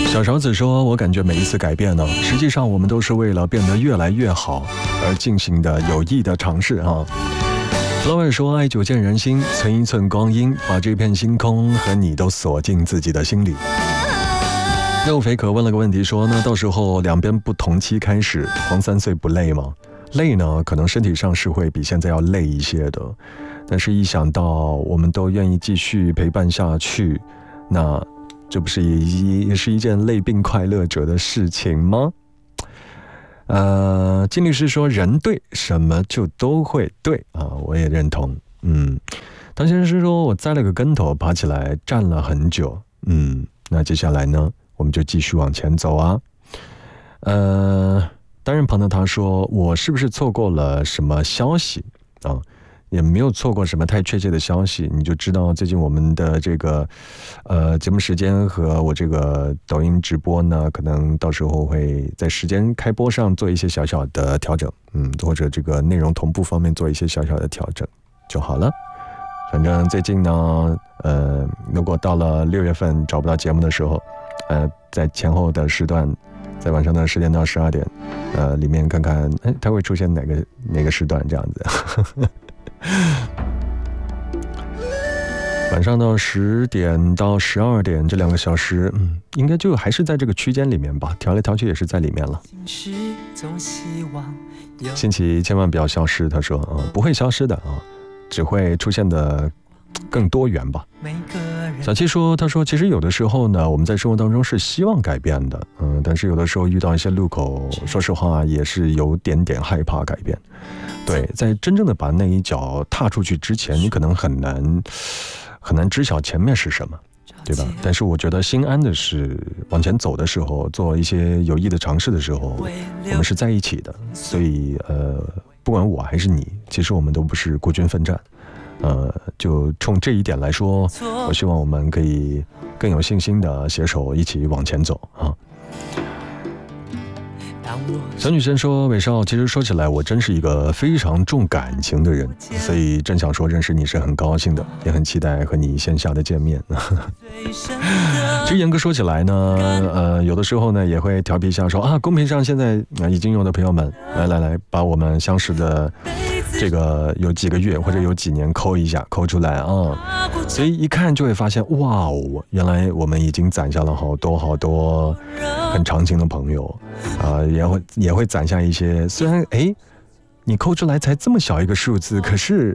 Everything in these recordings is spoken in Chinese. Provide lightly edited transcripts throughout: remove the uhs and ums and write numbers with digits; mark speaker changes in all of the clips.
Speaker 1: 小勺子说，我感觉每一次改变呢，实际上我们都是为了变得越来越好而进行的有益的尝试啊。Flower 说，爱久见人心，存一寸光阴，把这片星空和你都锁进自己的心里。肉肥可问了个问题说，那到时候两边不同期开始，黄3岁不累吗？累呢，可能身体上是会比现在要累一些的，但是一想到我们都愿意继续陪伴下去，那这不是也是一件累并快乐着的事情吗？金律师说，人对什么就都会对啊，我也认同。唐先生说，我栽了个跟头，爬起来站了很久。那接下来呢，我们就继续往前走啊。单人旁的他说，我是不是错过了什么消息啊？也没有错过什么太确切的消息，你就知道最近我们的这个节目时间和我这个抖音直播呢，可能到时候会在时间开播上做一些小小的调整，或者这个内容同步方面做一些小小的调整就好了。反正最近呢，如果到了6月份找不到节目的时候，在前后的时段，在晚上的10点到12点，里面看看，它会出现哪个时段这样子。晚上到10点到12点这2个小时，应该就还是在这个区间里面吧，调来调去也是在里面了。新奇千万不要消失，他说，不会消失的啊，只会出现的更多元吧。小七说，他说其实有的时候呢，我们在生活当中是希望改变的，但是有的时候遇到一些路口，说实话也是有点点害怕改变。对，在真正的把那一脚踏出去之前，你可能很难知晓前面是什么，对吧？但是我觉得心安的是，往前走的时候，做一些有益的尝试的时候，我们是在一起的。所以不管我还是你，其实我们都不是孤军奋战。就冲这一点来说，我希望我们可以更有信心的携手一起往前走啊。小女生说，伟少，其实说起来我真是一个非常重感情的人，所以真想说认识你是很高兴的，也很期待和你线下的见面。其实严格说起来呢，有的时候呢也会调皮一下说啊，公屏上现在已经有的朋友们来把我们相识的这个有几个月或者有几年抠一下，抠出来啊，所以一看就会发现，哇哦，原来我们已经攒下了好多很长情的朋友啊，也会攒下一些，虽然你抠出来才这么小一个数字，可是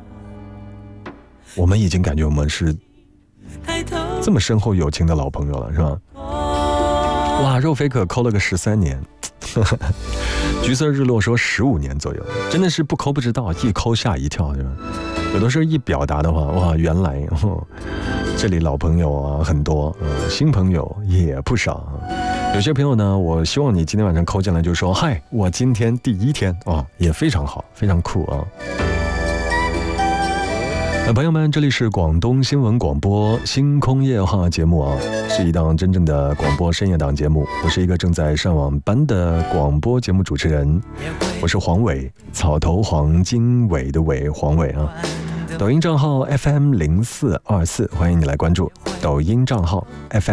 Speaker 1: 我们已经感觉我们是这么深厚友情的老朋友了，是吧？哇，肉飞可抠了个13年。橘色日落说15年左右，真的是不抠不知道，一抠吓一跳，对吧？有的时候一表达的话，哇，原来这里老朋友啊很多，新朋友也不少。有些朋友呢，我希望你今天晚上抠进来就说，嗨，我今天第1天也非常好，非常酷啊。朋友们，这里是广东新闻广播星空夜话节目啊，是一档真正的广播深夜档节目。我是一个正在上网班的广播节目主持人，我是黄伟，草头黄金伟的伟，黄伟啊。抖音账号 FM0424，欢迎你来关注。抖音账号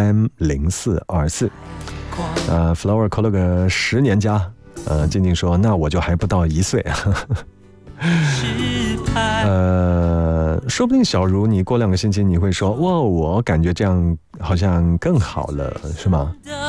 Speaker 1: FM0424。Flower 扣了个10年加，静静说，那我就还不到1岁。说不定小茹你过2个星期你会说，哇，我感觉这样好像更好了，是吗？